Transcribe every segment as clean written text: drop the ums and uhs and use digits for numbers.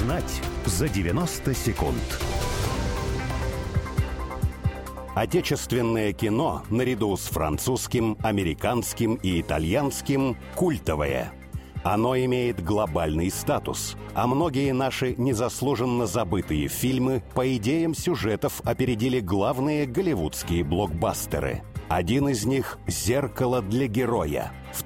Узнать за 90 секунд. Отечественное кино, наряду с французским, американским и итальянским, культовое. Оно имеет глобальный статус, а многие наши незаслуженно забытые фильмы по идеям сюжетов опередили главные голливудские блокбастеры. Один из них «Зеркало для героя». В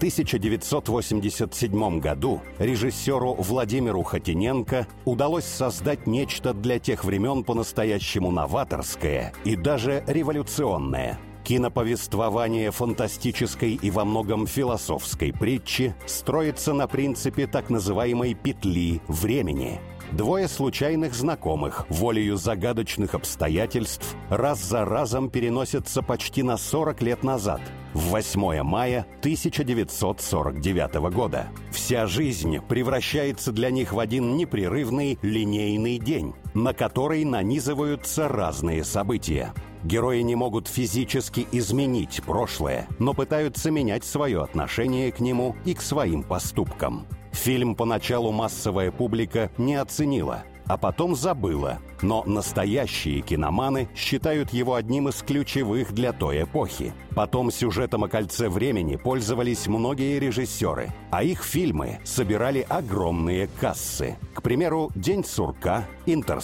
1987 году режиссеру Владимиру Хотиненко удалось создать нечто для тех времен по-настоящему новаторское и даже революционное. Киноповествование фантастической и во многом философской притчи строится на принципе так называемой петли времени. Двое случайных знакомых, волею загадочных обстоятельств, раз за разом переносятся почти на 40 лет назад, в 8 мая 1949 года. Вся жизнь превращается для них в один непрерывный линейный день, на который нанизываются разные события. Герои не могут физически изменить прошлое, но пытаются менять свое отношение к нему и к своим поступкам. Фильм поначалу массовая публика не оценила, а потом забыла, но настоящие киноманы считают его одним из ключевых для той эпохи. Потом сюжетом о «Кольце времени» пользовались многие режиссеры, а их фильмы собирали огромные кассы. К примеру, «День сурка»,